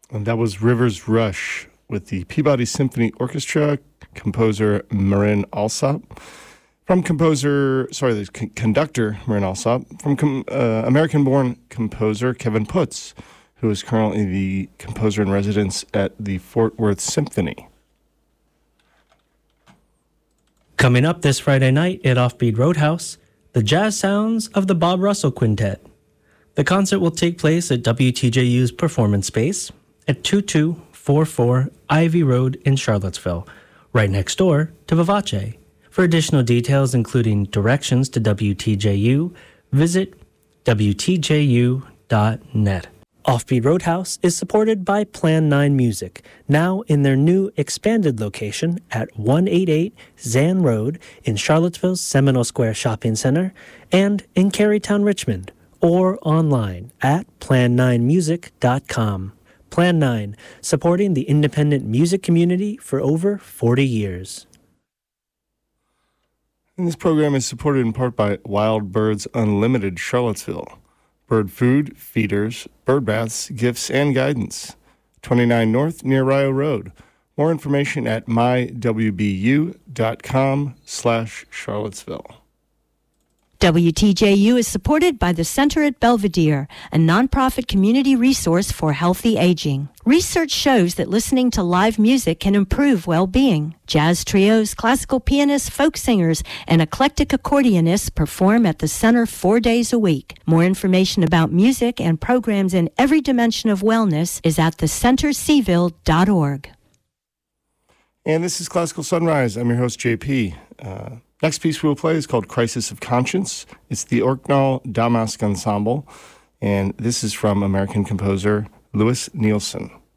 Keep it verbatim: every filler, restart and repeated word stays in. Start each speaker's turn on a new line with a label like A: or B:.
A: And that was Rivers Rush with the Peabody Symphony Orchestra, composer Marin Alsop. From composer, sorry, the con- conductor Marin Alsop. From com- uh, American-born composer Kevin Putz, who is currently the composer in residence at the Fort Worth Symphony.
B: Coming up this Friday night at Offbeat Roadhouse, the jazz sounds of the Bob Russell Quintet. The concert will take place at W T J U's Performance Space at twenty-two forty-four Ivy Road in Charlottesville, right next door to Vivace. For additional details, including directions to W T J U, visit W T J U dot net. Offbeat Roadhouse is supported by Plan nine Music, now in their new expanded location at one eighty-eight Zan Road in Charlottesville's Seminole Square Shopping Center and in Carytown, Richmond, or online at plan nine music dot com. Plan nine, supporting the independent music community for over forty years.
A: And this program is supported in part by Wild Birds Unlimited Charlottesville. Bird food, feeders, bird baths, gifts, and guidance. twenty-nine North near Rio Road. More information at my w b u dot com slash Charlottesville.
C: W T J U is supported by the Center at Belvedere, a nonprofit community resource for healthy aging. Research shows that listening to live music can improve well-being. Jazz trios, classical pianists, folk singers, and eclectic accordionists perform at the center four days a week. More information about music and programs in every dimension of wellness is at the center c ville dot org.
A: And this is Classical Sunrise. I'm your host, J P. Uh, Next piece we'll play is called Crisis of Conscience. It's the Orknall Damask Ensemble, and this is from American composer Louis Nielsen.